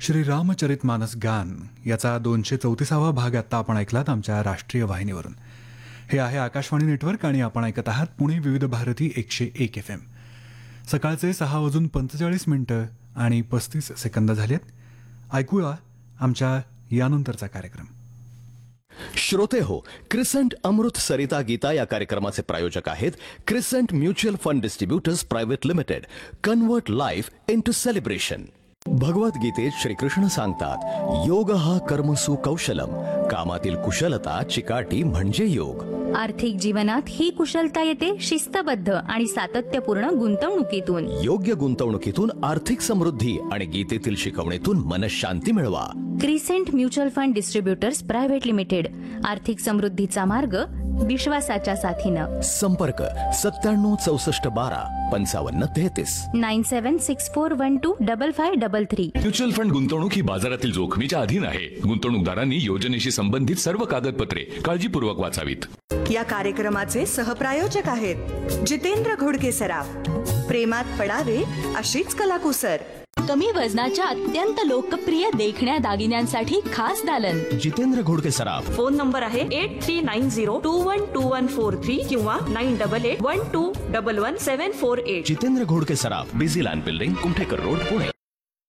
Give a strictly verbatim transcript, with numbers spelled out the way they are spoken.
श्री रामचरितमानस गान याचा दोनशे चौतीसावा भाग आता आपण ऐकलात आमच्या राष्ट्रीय वाहिनीवरून. हे आहे आकाशवाणी नेटवर्क आणि आपण ऐकत आहात पुणे विविध भारती एकशे एक एफ एम. सकाळचे सहा वाजून पंचेचाळीस मिनिटं आणि पस्तीस सेकंद झालेत. ऐकूया आमच्या यानंतरचा कार्यक्रम. श्रोते हो, क्रिसेंट अमृत सरिता गीता या कार्यक्रमाचे प्रायोजक आहेत crescent mutual fund distributors private limited. Convert life into celebration. भगवद्गीतेत Shrikrishna सांगतात, योग हा कर्मसु कौशलम. कामातील कुशलता चिकाटी म्हणजे योग. आर्थिक जीवनात ही कुशलता येते शिस्तबद्ध आणि सातत्यपूर्ण गुंतवणुकीतून. योग्य गुंतवणुकीतून आर्थिक समृद्धी आणि गीतेतील शिकवणीतून मनशांती मिळवा. Crescent mutual fund distributors private limited. आर्थिक समृद्धीचा मार्ग विश्वासाच्या साथीनं. संपर्क सत्त्याण्णव चौसष्ट बारा पंचावन्न तेहतीस. Nine seven six four one two double five double three. Mutual fund गुंतवणूक ही बाजारातील जोखमीच्या अधीन आहे. गुंतवणूकदारांनी योजनेशी संबंधित सर्व कागदपत्रे काळजीपूर्वक वाचावीत. या कार्यक्रमाचे सहप्रायोजक आहेत जितेंद्र घोडके सराफ. प्रेमात पडावे अशीच कलाकुसर. कमी वजनाच्या अत्यंत लोकप्रिय देखण्या दागिन्यांसाठी खास दालन जितेंद्र घोडके सराफ. फोन नंबर आहे eight three nine zero to one two one four three किंवा nine double eight one two double one seven four eight. Jitendra Ghodke सराफ, busy land building, Kumthekar road, Pune.